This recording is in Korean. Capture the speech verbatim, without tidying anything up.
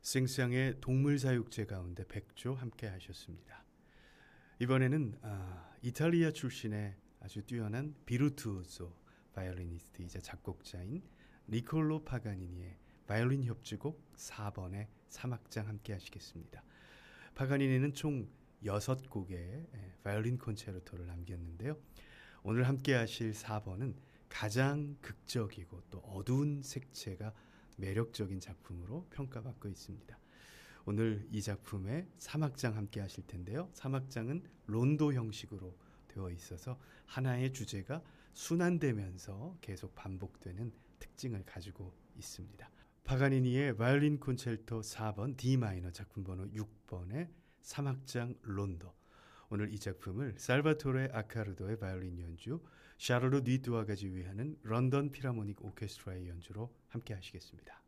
생쌍의 동물사육제 가운데 백조 함께 하셨습니다. 이번에는 아, 이탈리아 출신의 아주 뛰어난 비르투오소 바이올리니스트이자 작곡자인 니콜로 파가니니의 바이올린 협주곡 사 번의 사막장 함께 하시겠습니다. 파가니니는 총 여섯 곡의 바이올린 콘체르토를 남겼는데요. 오늘 함께 하실 사 번은 가장 극적이고 또 어두운 색채가 매력적인 작품으로 평가받고 있습니다. 오늘 이 작품의 사막장 함께 하실 텐데요. 사막장은 론도 형식으로 되어 있어서 하나의 주제가 순환되면서 계속 반복되는 특징을 가지고 있습니다. 파가니니의 바이올린 콘체르토 사 번 디 마이너 작품 번호 육 번의 사막장 론도. 오늘 이 작품을 살바토레 아카르도의 바이올린 연주, 샤를로 니두아가 지휘하는 런던 필하모닉 오케스트라의 연주로 함께 하시겠습니다.